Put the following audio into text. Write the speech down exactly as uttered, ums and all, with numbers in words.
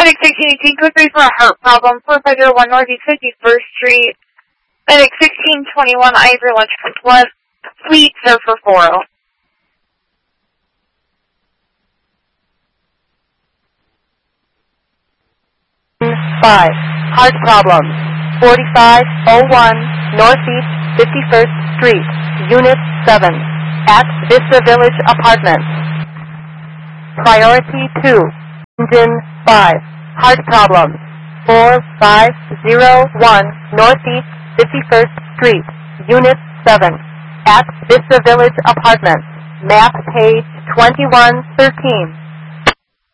Medic sixteen eighteen, code three for a heart problem, four five zero one Northeast fifty-first Street. Medic sixteen twenty-one, Ivory Electrical Plus, Fleet, Surfer four oh. five, heart problem, forty-five oh one Northeast fifty-first Street, Unit seven, at Vista Village Apartments. Priority two, Engine five, heart problem, four five zero one Northeast fifty-first Street, Unit seven, at Vista Village Apartments. Map page twenty-one thirteen.